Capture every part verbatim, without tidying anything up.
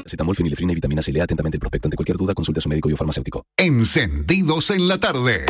Cetamol, fenilefrina y vitamina C. Lea atentamente el prospecto. Ante cualquier duda, consulte a su médico y o farmacéutico. Encendidos en la tarde.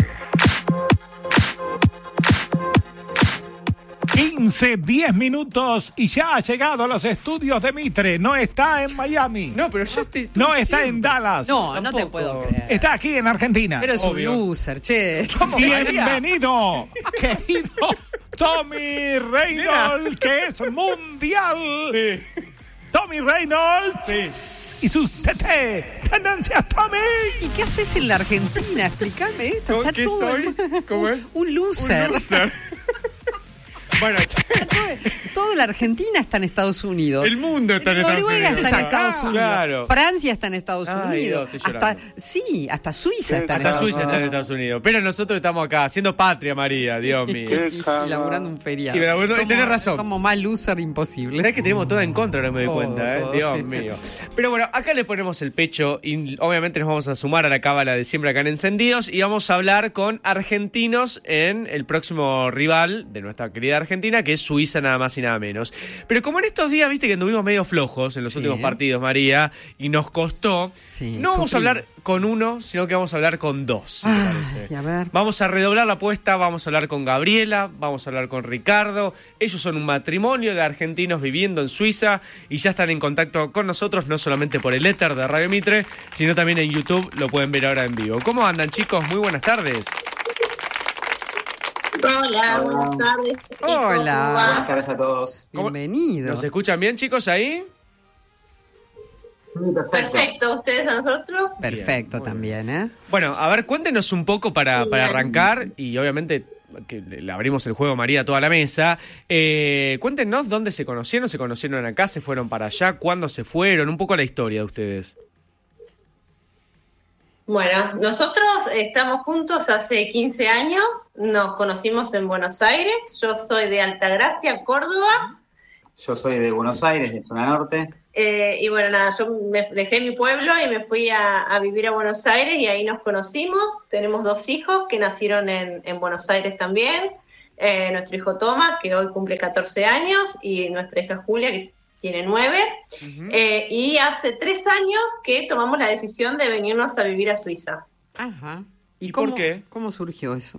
quince, diez minutos y ya ha llegado a los estudios de Mitre. No está en Miami. No, pero yo estoy... No está en Dallas. No, no te puedo creer. Está aquí en Argentina. Pero es Obvio. un loser, che. Bienvenido, querido Tommy Reynolds, que es mundial. Sí. Tommy Reynolds y sus T T. Tendencias, Tommy. ¿Y qué haces en la Argentina? Explícame esto. ¿Cómo Está que todo soy? el- ¿Cómo es? Un loser. Un loser. Bueno, Está todo, toda la Argentina está en Estados Unidos. el mundo está en Estados Noruega Unidos. está en Acá, Estados Unidos. claro. Francia está en Estados Ay, Unidos. Dios, estoy hasta, llorando. sí, hasta Suiza está en Hasta Estados Suiza está en Unidos. Estados Unidos. Pero nosotros estamos acá, haciendo patria, María, Dios mío. Y laburando un feriado. Y laburando- y Somos tenés razón. Como más loser imposible. Sabés que tenemos todo en contra, ahora me doy Todo, cuenta, ¿eh? todo, Dios sí. mío. Pero bueno, acá le ponemos el pecho y obviamente nos vamos a sumar a la cábala de siempre acá en Encendidos y vamos a hablar con argentinos en el próximo rival de nuestra querida Argentina, que es Suiza, nada más y nada menos. Pero como en estos días, viste que anduvimos medio flojos en los Sí. últimos partidos, María, y nos costó, Sí, no vamos sufrí. a hablar con uno, sino que vamos a hablar con dos, si te Ay, parece. a ver. Vamos a redoblar la apuesta, vamos a hablar con Gabriela, vamos a hablar con Ricardo. Ellos son un matrimonio de argentinos viviendo en Suiza y ya están en contacto con nosotros, no solamente por el éter de Radio Mitre, sino también en YouTube, lo pueden ver ahora en vivo. ¿Cómo andan, chicos? Muy buenas tardes. Hola, buenas tardes. chicos. Hola. ¿Cómo va? Buenas tardes a todos. ¿Cómo- Bienvenido. ¿Nos escuchan bien, chicos, ahí? Sí, perfecto. Perfecto, ¿ustedes a nosotros? Perfecto Bien, muy también, ¿eh? Bueno, a ver, cuéntenos un poco para, para Bien. arrancar y obviamente que le abrimos el juego, María, a toda la mesa. Eh, cuéntenos dónde se conocieron, se conocieron acá, se fueron para allá, cuándo se fueron, un poco la historia de ustedes. Bueno, nosotros estamos juntos hace quince años, nos conocimos en Buenos Aires, yo soy de Altagracia, Córdoba, Yo soy de Buenos Aires, de zona norte. eh, y bueno, nada, yo me dejé mi pueblo y me fui a, a vivir a Buenos Aires y ahí nos conocimos, tenemos dos hijos que nacieron en, en Buenos Aires también, eh, nuestro hijo Tomás, que hoy cumple catorce años, y nuestra hija Julia, que tiene nueve, Ujú. eh, y hace tres años que tomamos la decisión de venirnos a vivir a Suiza. Ajá. ¿Y por cómo, qué? ¿Cómo surgió eso?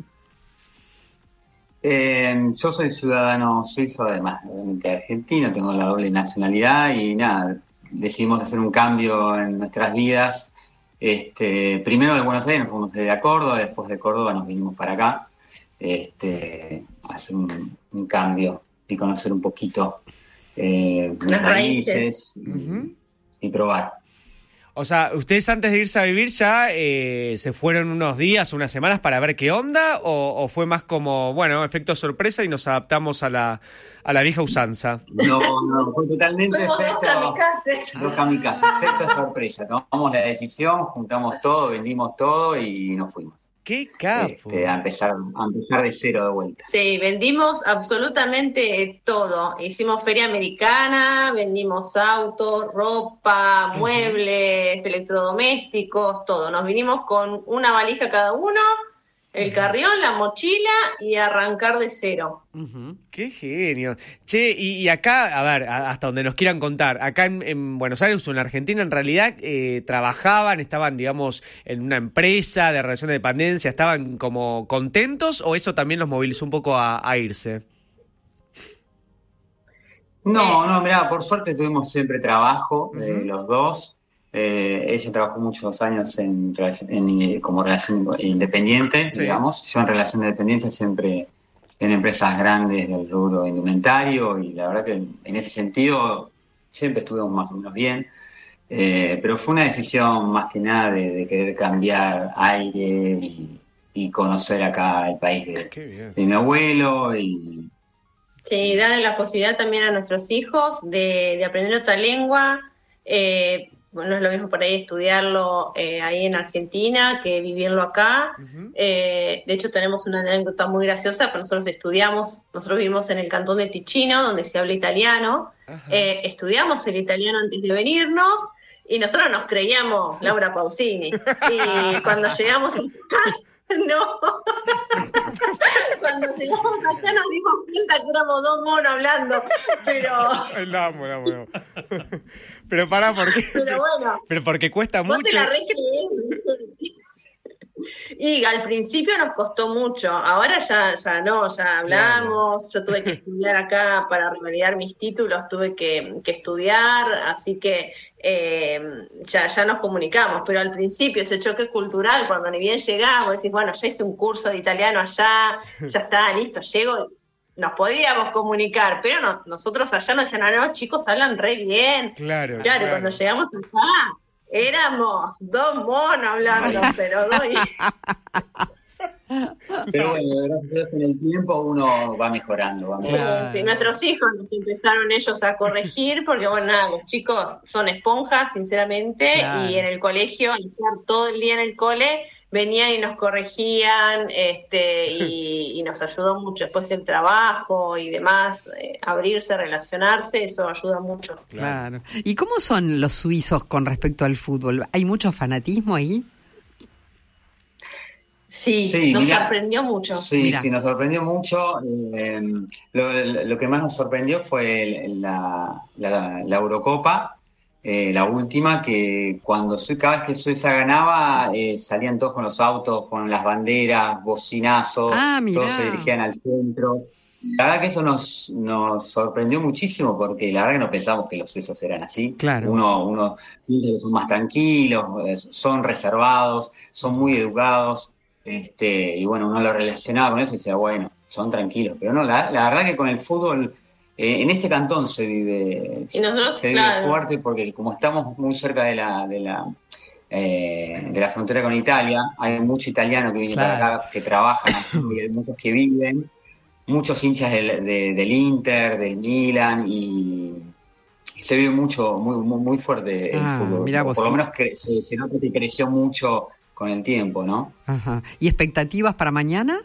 Eh, yo soy ciudadano suizo, además obviamente argentino, tengo la doble nacionalidad y nada, decidimos hacer un cambio en nuestras vidas. Este, primero de Buenos Aires nos fuimos de a Córdoba, después de Córdoba nos vinimos para acá, este, a hacer un, un cambio y conocer un poquito eh, mis Las raíces raíces. y, Ujú. y probar. O sea, ¿ustedes antes de irse a vivir ya eh, se fueron unos días, unas semanas para ver qué onda? ¿O, o fue más como, bueno, efecto sorpresa y nos adaptamos a la, a la vieja usanza? No, no, fue totalmente Fuimos dos efecto, kamikazes. dos kamikazes, efecto sorpresa. Tomamos la decisión, juntamos todo, vendimos todo y nos fuimos. ¡Qué capo! Este, a empezar, a empezar de cero de vuelta. Sí, vendimos absolutamente todo. Hicimos feria americana, vendimos autos, ropa, muebles, electrodomésticos, todo. Nos vinimos con una valija cada uno, el carrión, la mochila y arrancar de cero. Ujú. ¡Qué genio! Che, y, y acá, a ver, a- hasta donde nos quieran contar, acá en, en Buenos Aires o en Argentina, en realidad, eh, trabajaban, estaban, digamos, en una empresa de relación de dependencia, ¿estaban como contentos o eso también los movilizó un poco a, a irse? No, no, mirá, por suerte tuvimos siempre trabajo, eh, Ujú. los dos. Eh, ella trabajó muchos años en, relación- en, eh, como relación independiente, Sí. digamos. Yo en relación de dependencia siempre en empresas grandes del rubro indumentario y la verdad que en ese sentido siempre estuvimos más o menos bien. Eh, pero fue una decisión más que nada de, de querer cambiar aire y, y conocer acá el país de, ¡Qué bien! de mi abuelo y Sí, darle la posibilidad también a nuestros hijos de, de aprender otra lengua. Eh, bueno, no es lo mismo por ahí estudiarlo eh, ahí en Argentina que vivirlo acá. Ujú. Eh, de hecho, tenemos una anécdota muy graciosa, pero nosotros estudiamos, nosotros vivimos en el cantón de Ticino, donde se habla italiano. Ajá. Eh, estudiamos el italiano antes de venirnos y nosotros nos creíamos Laura Pausini. Y cuando llegamos acá, No. Cuando llegamos acá nos dimos cuenta que éramos dos monos hablando, pero... No, amo, no, no. Pero pará, ¿por qué? Pero bueno. Pero porque cuesta vos mucho. Te la recreés, ¿viste? Y al principio nos costó mucho, ahora ya, ya no, ya hablamos, yo tuve que estudiar acá para revalidar mis títulos, tuve que, que estudiar, así que eh, ya, ya nos comunicamos, pero al principio ese choque cultural, cuando ni bien llegamos, decís, bueno, ya hice un curso de italiano allá, ya está, listo, llego, nos podíamos comunicar, pero no, nosotros allá nos decían, no, no, chicos, hablan re bien. Claro, claro, claro. Cuando llegamos acá, éramos dos monos hablando, pero dos. Pero bueno, gracias a Dios, con el tiempo uno va mejorando. Va mejorando. Claro. Sí, nuestros hijos nos empezaron ellos a corregir, porque bueno, nada, los chicos son esponjas, sinceramente, Claro. y en el colegio, al estar todo el día en el cole, venían y nos corregían, este, y, y nos ayudó mucho. Después el trabajo y demás, eh, abrirse, relacionarse, eso ayuda mucho. Claro. ¿Y cómo son los suizos con respecto al fútbol? ¿Hay mucho fanatismo ahí? Sí, Sí, nos mirá. sorprendió mucho. Sí, Mirá. sí, nos sorprendió mucho. Eh, lo, lo que más nos sorprendió fue la, la, la Eurocopa, eh, la última, que cuando Sui- cada vez que Suiza ganaba, eh, salían todos con los autos, con las banderas, bocinazos, Ah, mirá. todos se dirigían al centro. La verdad que eso nos, nos sorprendió muchísimo, porque la verdad que no pensamos que los suizos eran así. Claro. Uno, uno piensa que son más tranquilos, eh, son reservados, son muy educados. Este, y bueno, uno lo relacionaba con eso y decía, bueno, son tranquilos, pero no, la, la verdad que con el fútbol, eh, en este cantón se vive, Y nosotros, se vive claro. fuerte, porque como estamos muy cerca de la, de la, eh, de la frontera con Italia, hay mucho italiano que viene Claro. para acá, que trabajan, aquí, y hay muchos que viven, muchos hinchas del, de- del Inter, del Milan, y se vive mucho, muy, muy, muy fuerte el Ah, fútbol. mirá Por vos, lo sí. menos que se, se nota que creció mucho con el tiempo, ¿no? Ajá. ¿Y expectativas para mañana?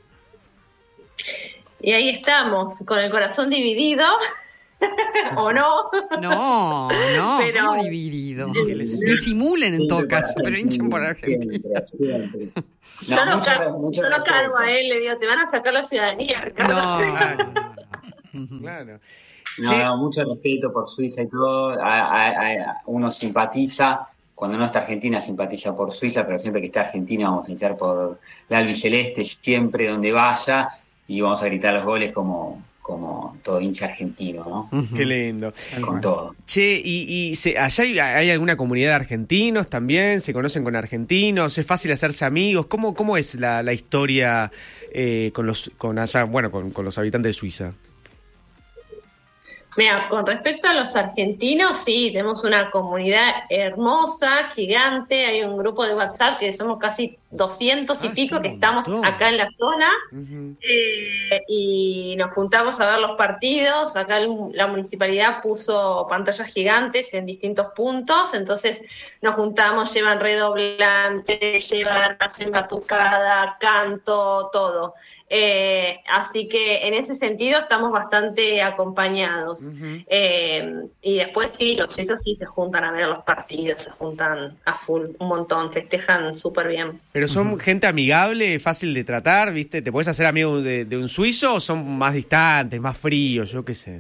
Y ahí estamos, con el corazón dividido, o no. No, no, Pero- ¿cómo dividido? Disimulen en todo Siempre caso, para pero hinchen por Argentina. Siempre, siempre. yo No, lo, mucha- car- mucha yo lo respeto. cargo a él, le digo, te van a sacar la ciudadanía, Ricardo. No, Claro, no, no, no. Ujú. claro. No, Sí. no, mucho respeto por Suiza y todo. A- a- a- uno simpatiza, cuando no está Argentina simpatiza por Suiza, pero siempre que está Argentina vamos a hinchar por la albiceleste, siempre donde vaya, y vamos a gritar los goles como, como todo hincha argentino, ¿no? Ujú. Qué lindo. Con todo. Che, ¿y, y se, allá hay, hay alguna comunidad de argentinos también? ¿Se conocen con argentinos? ¿Es fácil hacerse amigos? ¿Cómo, cómo es la, la historia eh, con los con allá, bueno, con, con los habitantes de Suiza? Mira, con respecto a los argentinos, sí, tenemos una comunidad hermosa, gigante, hay un grupo de WhatsApp que somos casi doscientos y Ah, pico es un que estamos montón. acá en la zona, Ujú. eh, y nos juntamos a ver los partidos. Acá el- la municipalidad puso pantallas gigantes en distintos puntos, entonces nos juntamos, llevan redoblantes, llevan, hacen batucada, canto, todo. Eh, así que en ese sentido estamos bastante acompañados. Ujú. Eh, y después sí, los suizos sí se juntan a ver los partidos, se juntan a full, un montón, festejan súper bien. Pero son gente amigable, fácil de tratar, ¿viste? ¿Te puedes hacer amigo de, de un suizo o son más distantes, más fríos, yo qué sé?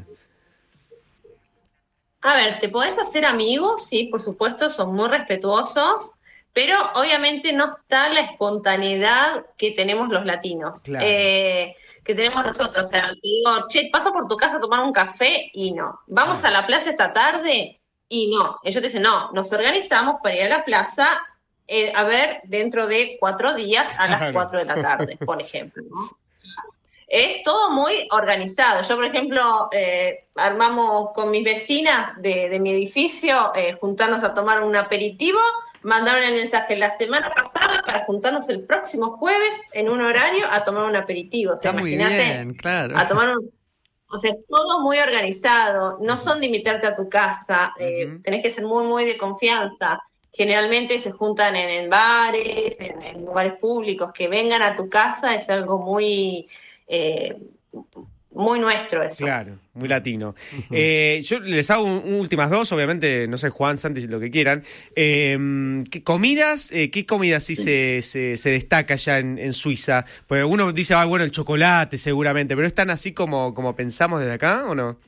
A ver, te podés hacer amigos, sí, por supuesto, son muy respetuosos, pero obviamente no está la espontaneidad que tenemos los latinos, Claro. eh, que tenemos nosotros. O sea, te digo, che, paso por tu casa a tomar un café y no. Vamos Claro. a la plaza esta tarde y no. Ellos te dicen, no, nos organizamos para ir a la plaza eh, a ver dentro de cuatro días a las Claro. cuatro de la tarde, por ejemplo, ¿no? Es todo muy organizado. Yo, por ejemplo, eh, armamos con mis vecinas de, de mi edificio, eh, juntarnos a tomar un aperitivo, mandaron el mensaje la semana pasada para juntarnos el próximo jueves en un horario a tomar un aperitivo. O sea, Está muy imagínate, bien, claro. a tomar un... O sea, es todo muy organizado, no son de invitarte a tu casa, eh, Ujú. tenés que ser muy, muy de confianza. Generalmente se juntan en, en bares, en, en lugares públicos, que vengan a tu casa es algo muy... Eh, muy nuestro eso. Claro, muy latino. Eh, yo les hago un, un últimas dos, obviamente, no sé, Juan, Santi, lo que quieran. Eh, ¿qué comidas, eh, qué comida sí, sí. Se, se, se destaca ya en, en Suiza? Pues uno dice, ah, bueno, el chocolate seguramente, pero ¿es tan así como, como pensamos desde acá o no?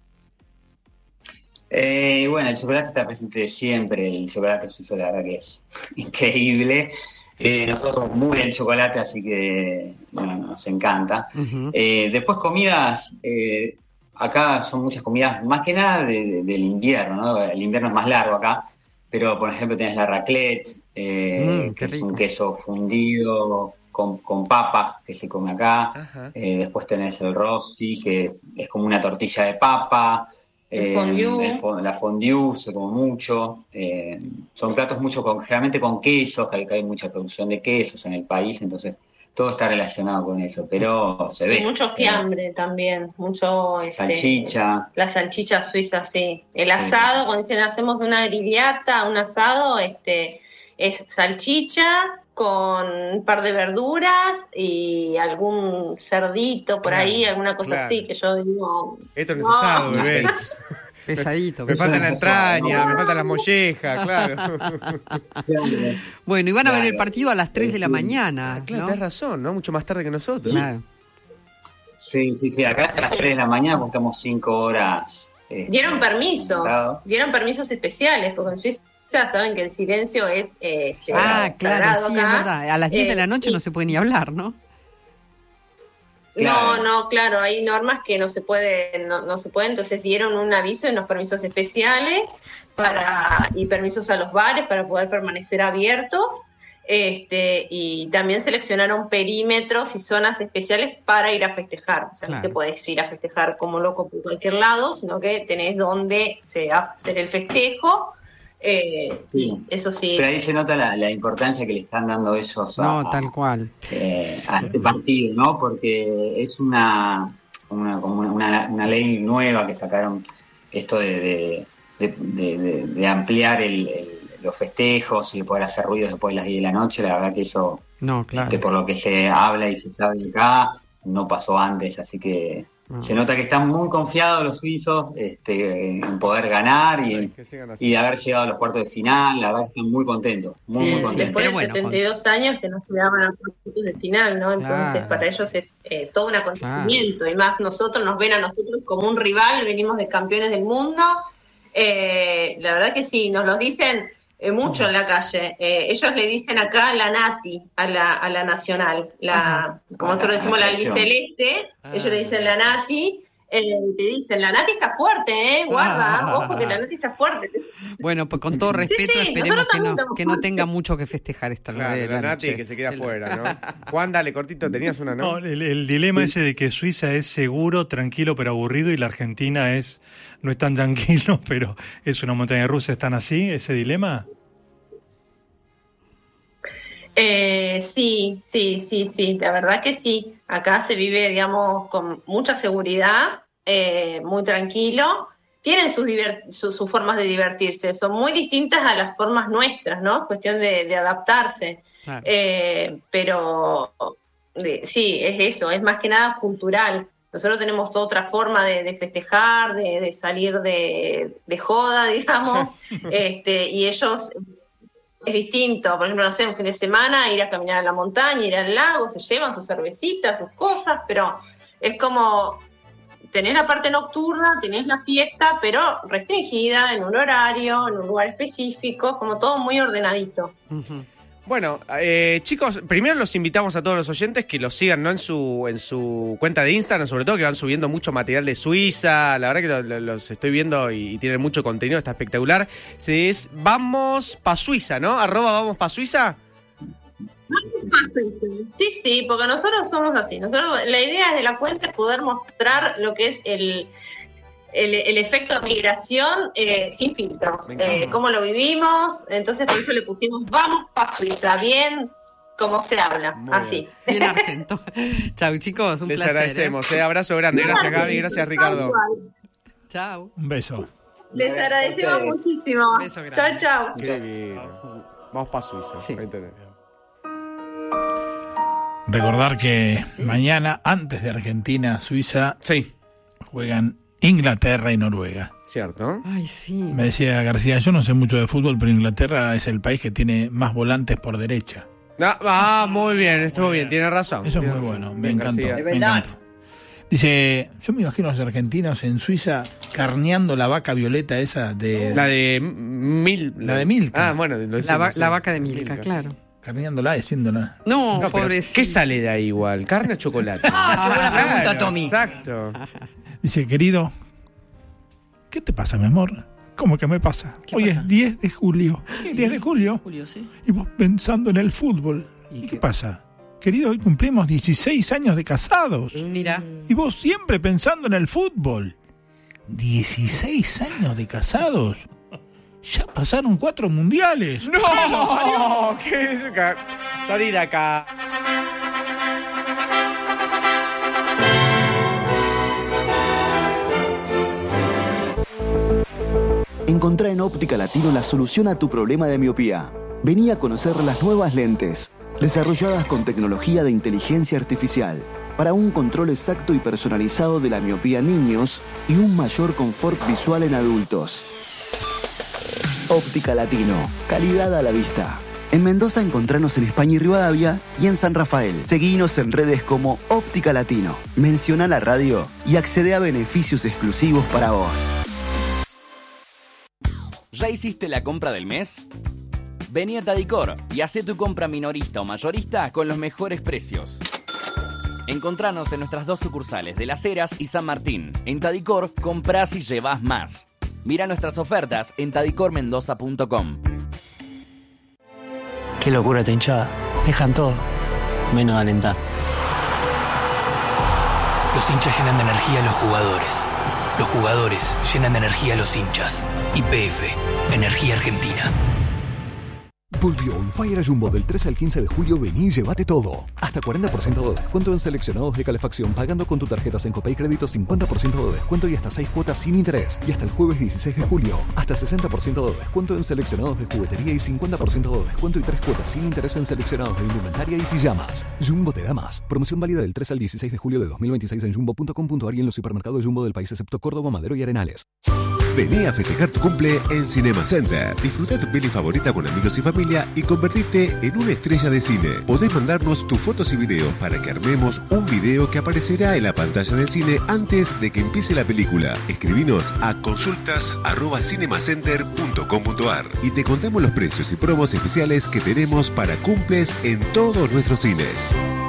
Eh, bueno, el chocolate está presente siempre, el chocolate suizo la verdad que es increíble. Eh, nosotros somos muy del chocolate, así que bueno, nos encanta. Uh-huh. Eh, después comidas, eh, acá son muchas comidas, más que nada de, de, del invierno, ¿no? El invierno es más largo acá, pero por ejemplo tenés la raclette, eh, mm, que rico. Es un queso fundido con, con papa que se come acá. Uh-huh. Eh, después tenés el rosti, que es como una tortilla de papa. El fondue. Eh, el, la fondue se come mucho. Eh, son platos mucho con, generalmente con quesos, que hay mucha producción de quesos en el país, entonces todo está relacionado con eso, pero se ve. Y mucho fiambre eh, también, mucho... Este, salchicha. La salchicha suiza, sí. El asado, sí. Cuando dicen hacemos una grillata, un asado, este es salchicha con un par de verduras y algún cerdito por claro, ahí, alguna cosa claro. así, que yo digo... Esto no es asado, no. bebé. Pesadito. Me faltan la entraña, me faltan las mollejas, claro. Bueno, y van a ver el partido a las tres de la mañana. Ah, claro, ¿no? tenés razón, ¿no? Mucho más tarde que nosotros. Claro. Sí, sí, sí, acá es a las tres de la mañana, porque estamos cinco horas... Este, dieron permisos, dieron permisos especiales, porque en Suiza ya saben que el silencio es... Eh, ah, claro, sí, acá. Es verdad. A las diez eh, de la noche sí. no se puede ni hablar, ¿no? Claro. No, no, claro, hay normas que no se puede, no, no se puede, entonces dieron un aviso en los permisos especiales para y permisos a los bares para poder permanecer abiertos, este y también seleccionaron perímetros y zonas especiales para ir a festejar. O sea, claro. No te podés ir a festejar como loco por cualquier lado, sino que tenés donde se va a hacer el festejo. Eh, sí, eso sí. Pero ahí se nota la, la importancia que le están dando esos a, no, tal cual. Eh, a este partido, ¿no? Porque es una una, como una una ley nueva que sacaron, esto de de, de, de, de, de ampliar el, el, los festejos y poder hacer ruidos después de las diez de la noche. La verdad que eso, no, claro. este, por lo que se habla y se sabe acá, no pasó antes, así que no. Se nota que están muy confiados los suizos este, en poder ganar y, en, y de haber llegado a los cuartos de final. La verdad que están muy contentos, muy, sí, muy contentos. Sí, después de bueno, setenta y dos con... años que no se daban a los cuartos de final, ¿no? Entonces claro. Para ellos es eh, todo un acontecimiento. Claro. Y más nosotros, nos ven a nosotros como un rival, venimos de campeones del mundo. Eh, la verdad que sí, nos lo dicen eh, mucho en la calle. Eh, ellos le dicen acá la Nati, a la, a la nacional, la, como nosotros decimos la albiceleste, ah. Ellos le dicen la Nati, eh, te dicen la Nati está fuerte, eh, guarda, ah. Ojo que la Nati está fuerte. Bueno, pues con todo respeto, sí, sí, esperemos que no, que no tenga mucho que festejar esta claro, la, la Nati que se queda afuera, ¿no? Juan, dale, cortito, tenías una, ¿no? No, el, el dilema ese de que Suiza es seguro, tranquilo, pero aburrido, y la Argentina es no es tan tranquilo, pero es una montaña rusa. ¿Están así, ese dilema? Eh, sí, sí, sí, sí, la verdad que sí. Acá se vive, digamos, con mucha seguridad, eh, muy tranquilo. Tienen sus, divert- sus, sus formas de divertirse, son muy distintas a las formas nuestras, ¿no? Es cuestión de, de adaptarse. Claro. Eh, pero de, sí, es eso, es más que nada cultural. Nosotros tenemos otra forma de, de festejar, de, de salir de, de joda, digamos, este, y ellos... Es distinto, por ejemplo, no sé, un fin de semana ir a caminar a la montaña, ir al lago, se llevan sus cervecitas, sus cosas, pero es como tenés la parte nocturna, tenés la fiesta, pero restringida, en un horario, en un lugar específico, como todo muy ordenadito. Uh-huh. Bueno, eh, chicos, primero los invitamos a todos los oyentes que los sigan, ¿no? En su en su cuenta de Instagram, sobre todo, que van subiendo mucho material de Suiza. La verdad que lo, lo, los estoy viendo y, y tienen mucho contenido, está espectacular. Se es Vamos Pa Suiza, ¿no? Arroba Vamos Pa Suiza. Sí, sí, porque nosotros somos así. Nosotros, la idea de la cuenta es poder mostrar lo que es el... El, el efecto de migración eh, sin filtros, eh, cómo lo vivimos, entonces por eso le pusimos Vamos Pa Suiza, bien como se habla, muy así. Bien, bien argento. Chau, chicos, un Les placer. Les agradecemos, eh. Abrazo grande, gracias Gaby, gracias Ricardo. Chau. Un beso. Les agradecemos muchísimo. Un beso grande. Chau, chau. Qué bien. Vamos Pa Suiza. Sí. recordar que mañana, antes de Argentina, Suiza, Sí, juegan Inglaterra y Noruega. cierto. Ay, sí. Me decía García, yo no sé mucho de fútbol, pero Inglaterra es el país que tiene más volantes por derecha. Ah, ah, muy bien, estuvo bien, tiene razón. Eso es tiene muy razón. bueno, me Bien, encantó. García. Me encantó. Dice, yo me imagino a los argentinos en Suiza carneando la vaca violeta esa de... La de Mil. La de Milka. Ah, bueno, lo La, decimos, va- sí. la vaca de Milka, claro. Carneándola y haciéndola. No, No, pero pobrecito. ¿qué sale de ahí igual? ¿Carne o chocolate? Ah, qué buena pregunta, Claro, Tommy. Exacto. Dice, querido, ¿qué te pasa, mi amor? ¿Cómo que me pasa? ¿Qué Hoy pasa? es diez de julio. ¿Qué, diez de julio? Julio, sí. Y vos pensando en el fútbol. ¿Y ¿Y qué qué? pasa? Querido, hoy cumplimos dieciséis años de casados. Mira. Y vos siempre pensando en el fútbol. dieciséis años de casados. Ya pasaron cuatro mundiales. ¡No! ¿Qué es acá? Salir de acá. Encontrá en Óptica Latino la solución a tu problema de miopía. Vení a conocer las nuevas lentes, desarrolladas con tecnología de inteligencia artificial, para un control exacto y personalizado de la miopía en niños y un mayor confort visual en adultos. Óptica Latino, calidad a la vista. En Mendoza encontranos en España y Rivadavia y en San Rafael. Seguinos en redes como Óptica Latino. Menciona la radio y accede a beneficios exclusivos para vos. ¿Ya hiciste la compra del mes? Vení a Tadicor y hacé tu compra minorista o mayorista con los mejores precios. Encontranos en nuestras dos sucursales de Las Heras y San Martín. En Tadicor, comprás y llevás más. Mira nuestras ofertas en tadicor mendoza punto com. Qué locura esta hinchada. Dejan todo, menos alentar. Los hinchas llenan de energía a los jugadores. Los jugadores llenan de energía a los hinchas. Y P F, Energía Argentina. Volvió On Fire a Jumbo del tres al quince de julio. Vení y llévate todo. Hasta cuarenta por ciento de descuento en seleccionados de calefacción pagando con tu tarjeta Sencopay Crédito, cincuenta por ciento de descuento y hasta seis cuotas sin interés. Y hasta el jueves dieciséis de julio, hasta sesenta por ciento de descuento en seleccionados de juguetería y cincuenta por ciento de descuento y tres cuotas sin interés en seleccionados de indumentaria y pijamas. Jumbo te da más. Promoción válida del tres al dieciséis de julio de dos mil veintiséis en jumbo punto com punto ar y en los supermercados Jumbo del país excepto Córdoba, Madero y Arenales. Vení a festejar tu cumple en Cinema Center. Disfruta tu peli favorita con amigos y familia y convertirte en una estrella de cine. Podés mandarnos tus fotos y videos para que armemos un video que aparecerá en la pantalla del cine antes de que empiece la película. Escribinos a consultas arroba cinemacenter punto com punto ar y te contamos los precios y promos especiales que tenemos para cumples en todos nuestros cines.